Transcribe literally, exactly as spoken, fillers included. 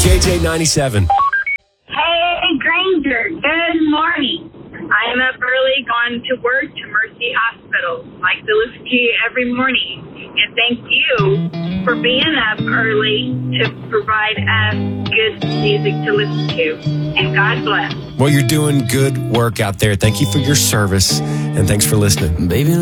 K J ninety-seven. Hey, Granger, good morning. I am up early, going to work to Mercy Hospital. Like to listen to you every morning. And thank you for being up early to provide us good music to listen to. And God bless. Well, you're doing good work out there. Thank you for your service, and thanks for listening. Baby.